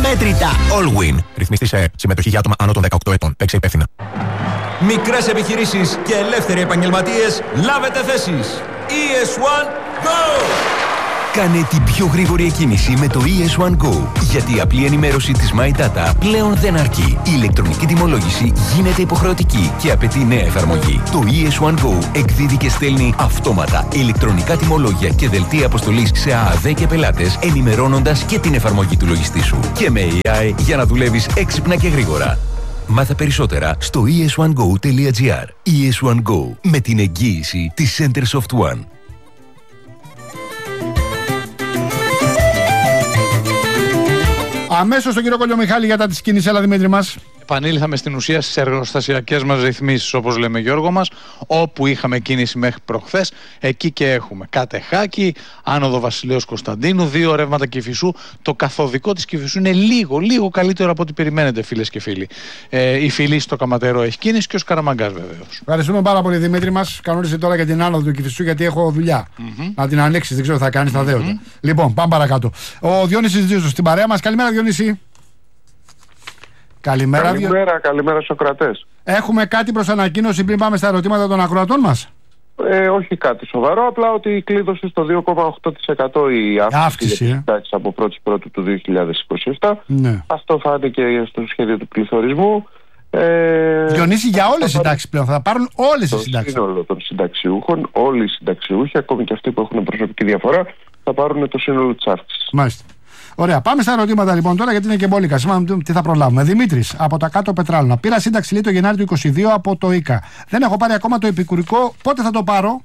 αμέτρητα. Allwyn. Ρυθμιστή σε συμμετοχή για άτομα άνω των 18 ετών. Παίξε υπεύθυνα. Μικρές επιχειρήσεις και ελεύθεροι επαγγελματίες, λάβετε θέσεις. ES1 Go! Κάνε την πιο γρήγορη εκκίνηση με το ES1 Go. Γιατί η απλή ενημέρωση της My Data πλέον δεν αρκεί. Η ηλεκτρονική τιμολόγηση γίνεται υποχρεωτική και απαιτεί νέα εφαρμογή. Το ES1 Go εκδίδει και στέλνει αυτόματα ηλεκτρονικά τιμολόγια και δελτία αποστολής σε ΑΑΔ και πελάτες, ενημερώνοντας και την εφαρμογή του λογιστή σου. Και με AI για να δουλεύεις έξυπνα και γρήγορα. Μάθε περισσότερα στο es1go.gr. ES1 Go, με την εγγύηση της Centersoft One. Αμέσως τον κύριο Κολιομιχάλη για τα της κίνησης. Έλα, Δημήτρη μας. Επανήλθαμε στην ουσία στις εργοστασιακές μας ρυθμίσεις, όπως λέμε, Γιώργο μας, όπου είχαμε κίνηση μέχρι προχθές, εκεί και έχουμε Κατεχάκη, άνοδο Βασιλέως Κωνσταντίνου, 2 ρεύματα Κηφισού. Το καθοδικό της Κηφισού είναι λίγο καλύτερο από ό,τι περιμένετε, φίλες και φίλοι. Η Φυλή στο Καματερό έχει κίνηση και ο Σκαραμαγκάς βεβαίως. Ευχαριστούμε πάρα πολύ, Δημήτρη μας. Κανόρισε τώρα για την άνοδο του Κηφισού, γιατί έχω δουλειά. Να την ανοίξεις, δεν ξέρω τι θα κάνεις, θα δέωτα. Λοιπόν, πάμε παρακάτω. Ο Διόνυσης Τζίζος στην παρέα μας. Καλημέρα, Διόνυση. Καλημέρα Σοκρατές. Έχουμε κάτι προς ανακοίνωση πριν πάμε στα ερωτήματα των ακροατών μας? Όχι κάτι σοβαρό, απλά ότι κλείδωσε στο 2,8% η αύξηση από 1η του 2027. Ναι. Αυτό φάνηκε στο σχέδιο του πληθωρισμού. Διονύση, για όλες τις συντάξεις πλέον θα πάρουν όλες οι συντάξεις. Το σύνολο των συνταξιούχων, όλοι οι συνταξιούχοι, ακόμη και αυτοί που έχουν προσωπική διαφορά, θα πάρουν το σύνολο της αύξησης. Μάλιστα. Ωραία, πάμε στα ερωτήματα λοιπόν τώρα, γιατί είναι και μπόλικα. Σήμερα τι θα προλάβουμε. Δημήτρης, από τα κάτω Πετράλωνα. Πήρα σύνταξη λέει το Γενάρη του 2022 από το ΙΚΑ. Δεν έχω πάρει ακόμα το επικουρικό. Πότε θα το πάρω?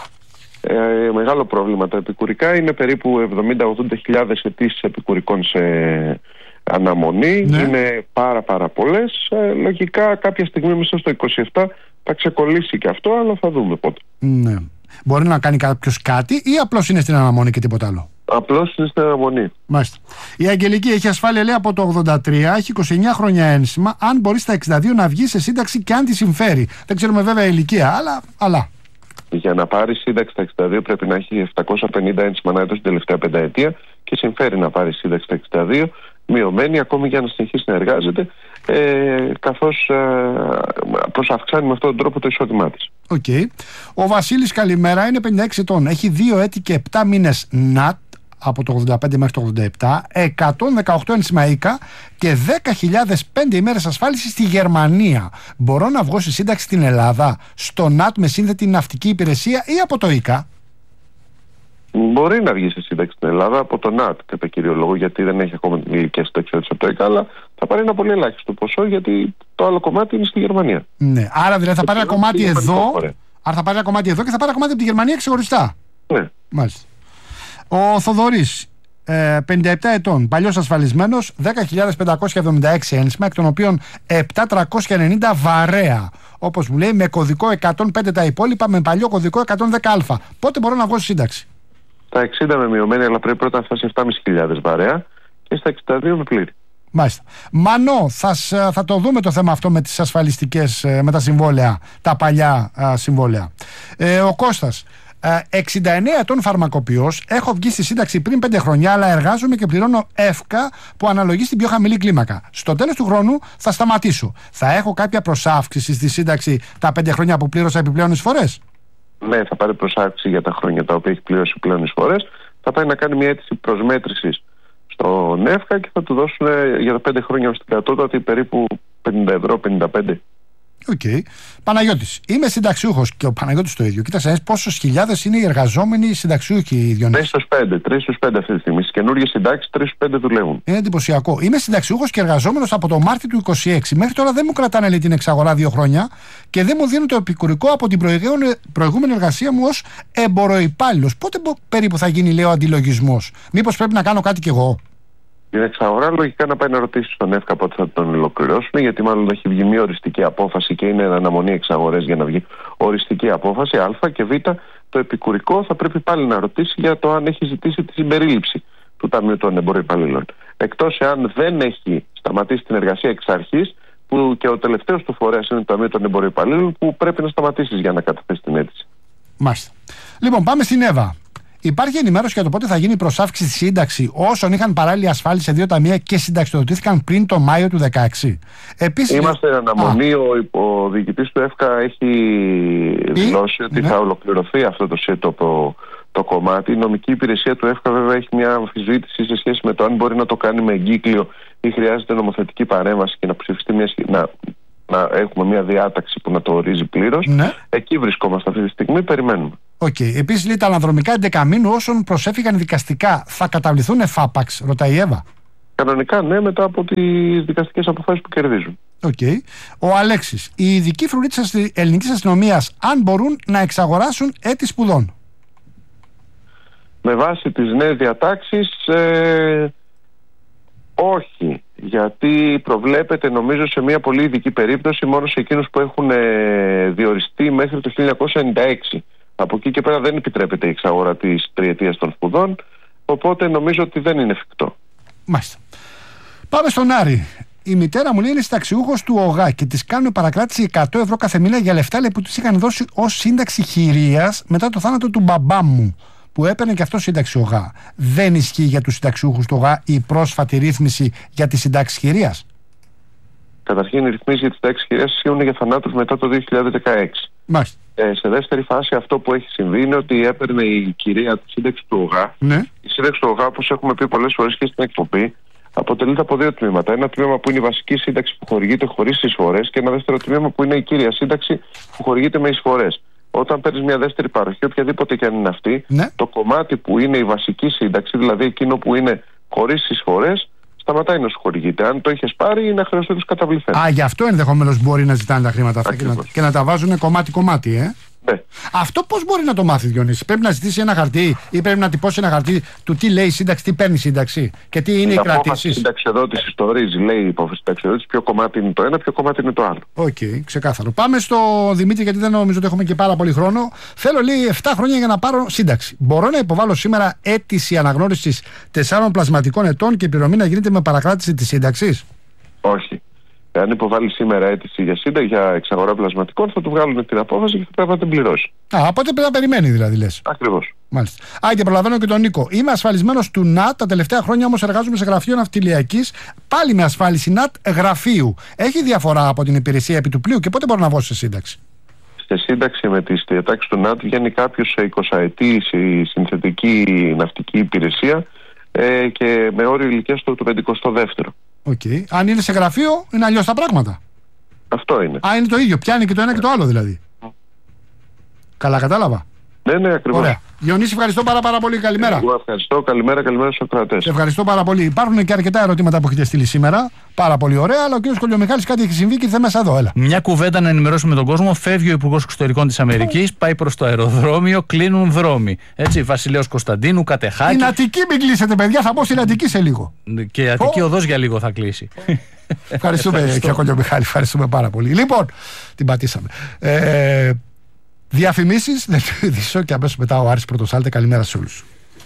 Μεγάλο πρόβλημα. Τα επικουρικά είναι περίπου 70-80 χιλιάδες αιτήσεις επικουρικών σε αναμονή. Ναι. Είναι πάρα πολλές. Λογικά κάποια στιγμή μέσα στο 27 θα ξεκολλήσει και αυτό, αλλά θα δούμε πότε. Ναι. Μπορεί να κάνει κάποιος κάτι ή απλώς είναι στην αναμονή και τίποτα άλλο? Απλώς είναι στην αναμονή. Μάλιστα. Η Αγγελική έχει ασφάλεια λέει από το 83, έχει 29 χρόνια ένσημα. Αν μπορεί στα 62 να βγει σε σύνταξη και αν τη συμφέρει. Δεν ξέρουμε βέβαια ηλικία, αλλά. Για να πάρει σύνταξη στα 62 πρέπει να έχει 750 ένσημα να την τελευταία πενταετία και συμφέρει να πάρει σύνταξη στα 62, μειωμένη ακόμη για να συνεχίσει να εργάζεται, καθώς προσαυξάνει με αυτόν τον τρόπο το εισόδημά της. Okay. Ο Βασίλης, καλημέρα, είναι 56 ετών. Έχει 2 έτη και 7 μήνες ΝΑΤ από το 85 μέχρι το 87, 118 ένσημα ΙΚΑ και 10.005 ημέρες ασφάλιση στη Γερμανία. Μπορώ να βγω στη σύνταξη στην Ελλάδα στο ΝΑΤ με σύνθετη ναυτική υπηρεσία ή από το ΙΚΑ? Μπορεί να βγει σε σύνταξη στην Ελλάδα από το ΝΑΤ κατά κύριο λόγο, γιατί δεν έχει ακόμα την ηλικία συνταξιότητα από το ΙΚΑ, αλλά θα πάρει ένα πολύ ελάχιστο ποσό, γιατί το άλλο κομμάτι είναι στη Γερμανία. Ναι, άρα δηλαδή θα πάρει ένα κομμάτι εδώ. Άρα θα πάρει ένα κομμάτι εδώ και θα πάρει ένα κομμάτι από τη Γερμανία ξεχωριστά. Ναι. Μάλιστα. Ο Θοδωρής, 57 ετών, παλιός ασφαλισμένος, 10.576 ένσημα, εκ των οποίων 7.390 βαρέα. Όπως μου λέει, με κωδικό 105 τα υπόλοιπα, με παλιό κωδικό 110α. Πότε μπορώ να βγω στη σύνταξη? Τα 60 με μειωμένη, αλλά πρέπει πρώτα να φτάσει 7.500 βαρέα και στα 62 με πλήρη. Μάλιστα. Μανώ, θα το δούμε το θέμα αυτό με τις ασφαλιστικές, με τα συμβόλαια, τα παλιά συμβόλαια. Ο Κώστας, 69 ετών φαρμακοποιός, έχω βγει στη σύνταξη πριν 5 χρόνια, αλλά εργάζομαι και πληρώνω εύκα που αναλογεί στην πιο χαμηλή κλίμακα. Στο τέλος του χρόνου θα σταματήσω. Θα έχω κάποια προσάυξηση στη σύνταξη τα 5 χρόνια που πλήρωσα επιπλέον εισφορές? Ναι, θα πάρει προσάυξηση για τα χρόνια τα οποία έχει πληρώσει πλέον εισφορές. Θα πάει να κάνει μια αίτηση προσμέτρησης στον εύκα και θα του δώσουν για τα 5 χρόνια ως την κατώτατη περίπου 50 ευρώ, 55. Οκ. Παναγιώτης, είμαι συνταξιούχος και ο Παναγιώτης το ίδιο. Κοίταξε πόσες χιλιάδες είναι οι εργαζόμενοι συνταξιούχοι, Διονύση? 3 στους 5 αυτή τη στιγμή. Στις καινούργιες συντάξεις 3 στους 5 δουλεύουν. Είναι εντυπωσιακό. Είμαι συνταξιούχος και εργαζόμενος από το Μάρτιο του 26. Μέχρι τώρα δεν μου κρατάνε λέει, την εξαγορά 2 χρόνια και δεν μου δίνουν το επικουρικό από την προηγούμενη εργασία μου ως εμποροϊπάλληλος. Πότε περίπου θα γίνει λέει, ο αντιλογισμός? Μήπως πρέπει να κάνω κάτι κι εγώ? Την εξαγορά λογικά να πάει να ρωτήσει στον ΕΦΚΑ πότε θα τον ολοκληρώσουν, γιατί μάλλον έχει βγει μια οριστική απόφαση και είναι αναμονή εξαγορές για να βγει οριστική απόφαση. Α και Β, το επικουρικό θα πρέπει πάλι να ρωτήσει για το αν έχει ζητήσει τη συμπερίληψη του Ταμείου των Εμποροϊπαλλήλων. Εκτός εάν δεν έχει σταματήσει την εργασία εξ αρχής, που και ο τελευταίος του φορέας είναι το Ταμείο των Εμποροϊπαλλήλων, που πρέπει να σταματήσει για να καταθέσει την αίτηση. Μάλιστα. Λοιπόν, πάμε στην Εύα. Υπάρχει ενημέρωση για το πότε θα γίνει η προσάυξη στη σύνταξη όσων είχαν παράλληλη ασφάλιση σε 2 ταμεία και συνταξιοδοτήθηκαν πριν το Μάιο του 2016. Επίσης, είμαστε αναμονή. Ο διοικητής του ΕΦΚΑ έχει δηλώσει ότι θα ολοκληρωθεί αυτό το κομμάτι. Η νομική υπηρεσία του ΕΦΚΑ βέβαια έχει μια αμφισβήτηση σε σχέση με το αν μπορεί να το κάνει με εγκύκλιο ή χρειάζεται νομοθετική παρέμβαση και να ψηφιστεί να έχουμε μια διάταξη που να το ορίζει πλήρως. Ναι. Εκεί βρισκόμαστε αυτή τη στιγμή, περιμένουμε. Επίσης λέει τα αναδρομικά 11 μήνου όσων προσέφηγαν δικαστικά θα καταβληθούν εφάπαξ, ρωτάει η Εύα. Κανονικά ναι, μετά από τις δικαστικές αποφάσεις που κερδίζουν. Ο Αλέξης, οι ειδικοί φρουροί της ελληνικής αστυνομίας αν μπορούν να εξαγοράσουν έτη σπουδών. Με βάση τις νέες διατάξεις όχι, γιατί προβλέπεται νομίζω σε μια πολύ ειδική περίπτωση μόνο σε εκείνους που έχουν διοριστεί μέχρι το 1996. Από εκεί και πέρα δεν επιτρέπεται η εξαγορά της τριετίας των σπουδών, οπότε νομίζω ότι δεν είναι εφικτό. Μάλιστα. Πάμε στον Άρη. Η μητέρα μου λέει είναι συνταξιούχος του ΟΓΑ και της κάνουν παρακράτηση 100 ευρώ κάθε μήνα για λεφτά που της είχαν δώσει ως σύνταξη χειρίας μετά το θάνατο του μπαμπά μου, που έπαιρνε και αυτό σύνταξη ΟΓΑ. Δεν ισχύει για τους συνταξιούχους του ΟΓΑ η πρόσφατη ρύθμιση για τη συντάξη χειρίας? Καταρχήν, οι ρυθμίσεις για τη συντάξη χειρίας ισχύουν για θανάτους μετά το 2016. Μάλιστα. Σε δεύτερη φάση, αυτό που έχει συμβεί είναι ότι έπαιρνε η κυρία τη σύνταξη του ΟΓΑ. Ναι. Η σύνταξη του ΟΓΑ, όπως έχουμε πει πολλές φορές και στην εκπομπή, αποτελείται από 2 τμήματα. Ένα τμήμα που είναι η βασική σύνταξη που χορηγείται χωρίς εισφορές και ένα δεύτερο τμήμα που είναι η κύρια σύνταξη που χορηγείται με εισφορές. Όταν παίρνεις μια δεύτερη παροχή, οποιαδήποτε και αν είναι αυτή, ναι, το κομμάτι που είναι η βασική σύνταξη, δηλαδή εκείνο που είναι χωρίς εισφορές, σταματάει να σου χορηγείται. Αν το είχες πάρει, είναι αχρεωστό τους καταβληθέν. Γι' αυτό ενδεχομένως μπορεί να ζητάνε τα χρήματα αυτά και να τα βάζουν κομμάτι-κομμάτι, Ναι. Αυτό πώς μπορεί να το μάθει, Διονύση? Πρέπει να ζητήσει ένα χαρτί ή πρέπει να τυπώσει ένα χαρτί του τι λέει η σύνταξη, τι παίρνει η σύνταξη και τι είναι οι κρατήσεις? Η συνταξιοδότηση το ορίζει, λέει η υπόθεση συνταξιοδότηση, ποιο κομμάτι είναι το ένα, ποιο κομμάτι είναι το άλλο. Ξεκάθαρο. Πάμε στο Δημήτρη, γιατί δεν νομίζω ότι έχουμε και πάρα πολύ χρόνο. Θέλω, λέει, 7 χρόνια για να πάρω σύνταξη. Μπορώ να υποβάλω σήμερα αίτηση αναγνώρισης 4 πλασματικών ετών και η πληρωμή να γίνεται με παρακράτηση της σύνταξης? Όχι. Αν υποβάλει σήμερα αίτηση για εξαγορά πλασματικών, θα του βγάλουν την απόφαση και θα πρέπει να την πληρώσει. Οπότε πρέπει να περιμένει, δηλαδή, λες. Ακριβώς. Μάλιστα. Και προλαβαίνω και τον Νίκο. Είμαι ασφαλισμένος του ΝΑΤ. Τα τελευταία χρόνια όμως εργάζομαι σε γραφείο ναυτιλιακής, πάλι με ασφάλιση ΝΑΤ γραφείου. Έχει διαφορά από την υπηρεσία επί του πλοίου και πότε μπορώ να βγω σε σύνταξη? Σε σύνταξη με τις διατάξεις του ΝΑΤ βγαίνει κάποιος σε 20 ετή συνθετική ναυτική υπηρεσία και με όριο ηλικίας του 52ο. Αν είναι σε γραφείο, είναι αλλιώς τα πράγματα. Αυτό είναι. Είναι το ίδιο. Πιάνει και το ένα και το άλλο, δηλαδή. Καλά, κατάλαβα. Ναι, ακριβώς. Ωραία. Διονύση, ευχαριστώ πάρα πολύ. Καλημέρα. Εγώ ευχαριστώ. Καλημέρα στους ακροατές. Ευχαριστώ πάρα πολύ. Υπάρχουν και αρκετά ερωτήματα που έχετε στείλει σήμερα. Πάρα πολύ ωραία. Αλλά ο κ. Κολιομιχάλης κάτι έχει συμβεί και ήρθε μέσα εδώ. Έλα. Μια κουβέντα να ενημερώσουμε τον κόσμο. Φεύγει ο Υπουργός Εξωτερικών της Αμερικής, πάει προς το αεροδρόμιο, κλείνουν δρόμοι. Έτσι, Βασιλέος Κωνσταντίνου, Κατεχάκη. Την Αττική μην κλείσετε, παιδιά. Θα πω στην Αττική σε λίγο. Και η Αττική οδός για λίγο θα κλείσει. Ευχαριστούμε, κ. Κολιομιχάλη. Ευχαριστούμε πάρα πολύ. Λοιπόν, την πατήσαμε. Διαφημίσεις, δεν και αμέσως μετά ο Άρης Πρωτοσάλτε. Καλημέρα σε όλους.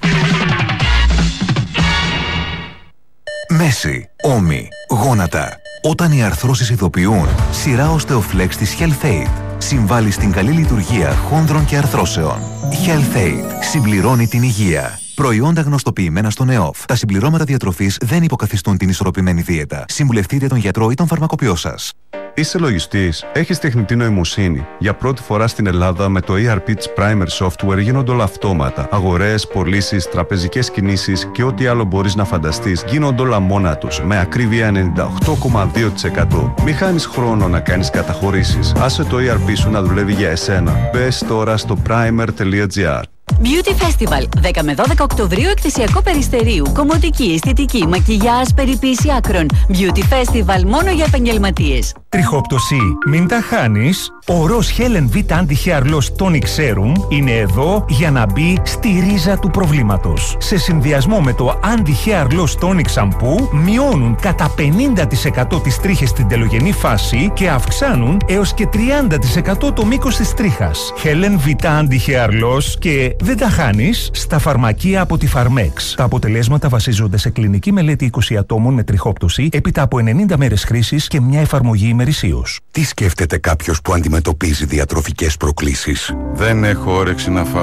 Μέση, ώμοι, γόνατα. Όταν οι αρθρώσεις ειδοποιούν, σειρά Osteoflex της HealthAid συμβάλλει στην καλή λειτουργία χόνδρων και αρθρώσεων. HealthAid συμπληρώνει την υγεία. Προϊόντα γνωστοποιημένα στον ΕΟΦ. Τα συμπληρώματα διατροφής δεν υποκαθιστούν την ισορροπημένη δίαιτα. Συμβουλευτείτε τον γιατρό ή τον φαρμακοποιό σας. Είσαι λογιστής, έχεις τεχνητή νοημοσύνη. Για πρώτη φορά στην Ελλάδα με το ERP της Primer Software γίνονται όλα αυτόματα. Αγορές, πωλήσεις, τραπεζικές κινήσεις και ό,τι άλλο μπορείς να φανταστείς γίνονται όλα μόνα τους με ακρίβεια 98,2%. Μη χάνεις χρόνο να κάνεις καταχωρήσεις. Άσε το ERP σου να δουλεύει για εσένα. Μπες τώρα στο primer.gr. Beauty Festival, 10 με 12 Οκτωβρίου, εκθεσιακό Περιστερίου. Κομμωτική, αισθητική, μακιγιάζ, περιποίηση άκρων. Beauty Festival μόνο για επαγγελματίες. Τριχόπτωση, μην τα χάνεις. Ο Ροζ Helen V Anti-Hair Loss Tonic Serum είναι εδώ για να μπει στη ρίζα του προβλήματος. Σε συνδυασμό με το Anti-Hair Loss Tonic Shampoo μειώνουν κατά 50% τις τρίχες στην τελογενή φάση και αυξάνουν έως και 30% το μήκος της τρίχας. Helen V Anti-Hair Loss και δεν τα χάνεις στα φαρμακεία από τη Pharmex. Τα αποτελέσματα βασίζονται σε κλινική μελέτη 20 ατόμων με τριχόπτωση έπειτα από 90 μέρες χρήσης και μια εφαρμογή ημερησίως. Τι σκέφτεται κάποιος που αντιμετωπίζει διατροφικές προκλήσεις? Δεν έχω όρεξη να φάω.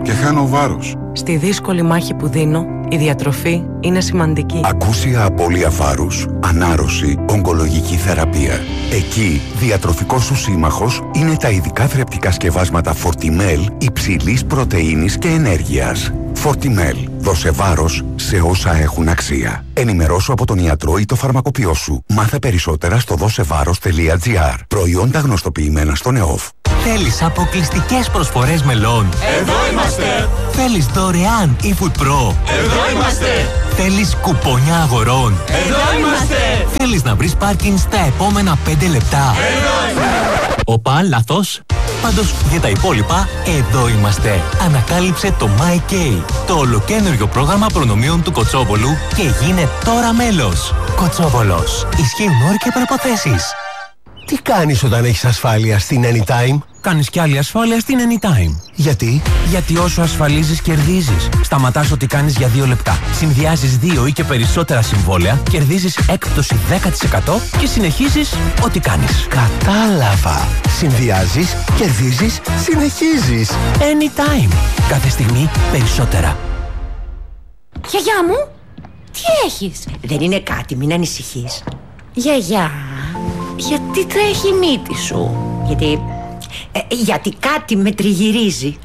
και χάνω βάρος. Στη δύσκολη μάχη που δίνω, η διατροφή είναι σημαντική. Ακούσια απώλεια βάρους, ανάρρωση, ογκολογική θεραπεία. Εκεί, διατροφικός σου σύμμαχος είναι τα ειδικά θρεπτικά σκευάσματα Fortimel υψηλής πρωτεΐνης και ενέργειας. Fortimel. Δώσε βάρος σε όσα έχουν αξία. Ενημερώσου από τον ιατρό ή το φαρμακοποιό σου. Μάθε περισσότερα στο δώσεβάρος.gr. Προϊόντα γνωστοποιημένα στον ΕΟΦ. Θέλεις αποκλειστικές προσφορές μελών? Εδώ είμαστε! Θέλεις δωρεάν eFood Pro? Εδώ είμαστε! Θέλεις κουπόνια αγορών? Εδώ είμαστε! Θέλεις να βρεις πάρκινγκ στα επόμενα 5 λεπτά? Εδώ είμαστε! Οπα, λάθος. Πάντως για τα υπόλοιπα, εδώ είμαστε. Ανακάλυψε το MyK, το ολοκαίνουργιο πρόγραμμα προνομίων του Κοτσόβολου και γίνε τώρα μέλος. Κοτσόβολος. Ισχύουν όροι και προϋποθέσεις. Τι κάνεις όταν έχεις ασφάλεια στην Anytime? Κάνεις κι άλλη ασφάλεια στην Anytime. Γιατί? Γιατί όσο ασφαλίζεις κερδίζεις. Σταματάς ό,τι κάνεις για 2 λεπτά. Συνδυάζεις 2 ή και περισσότερα συμβόλαια, κερδίζεις έκπτωση 10% και συνεχίζεις ό,τι κάνεις. Κατάλαβα. Συνδυάζεις, κερδίζεις, συνεχίζεις. Anytime. Κάθε στιγμή περισσότερα. Γιαγιά μου, τι έχεις? Δεν είναι κάτι, μην ανησυχείς. Γιαγιά, γιατί τρέχει η μύτη σου? Γιατί κάτι με τριγυρίζει.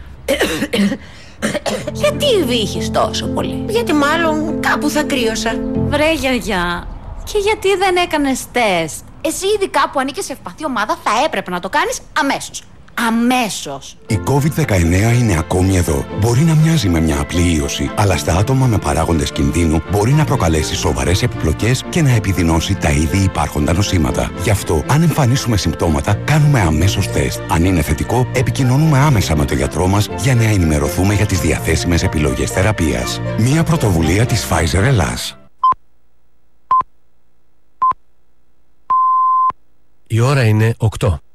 Γιατί βύχεις τόσο πολύ? Γιατί μάλλον κάπου θα κρύωσα. Βρε γιαγιά, και γιατί δεν έκανες τεστ? Εσύ ειδικά που ανήκεις σε ευπαθή ομάδα θα έπρεπε να το κάνεις αμέσως. Αμέσως. Η COVID-19 είναι ακόμη εδώ. Μπορεί να μοιάζει με μια απλή ίωση, αλλά στα άτομα με παράγοντες κινδύνου μπορεί να προκαλέσει σοβαρές επιπλοκές και να επιδεινώσει τα ήδη υπάρχοντα νοσήματα. Γι' αυτό, αν εμφανίσουμε συμπτώματα, κάνουμε αμέσως τεστ. Αν είναι θετικό, επικοινωνούμε άμεσα με τον γιατρό μας για να ενημερωθούμε για τις διαθέσιμες επιλογές θεραπείας. Μια πρωτοβουλία της Pfizer Ελλάς. Η ώρα είναι 8.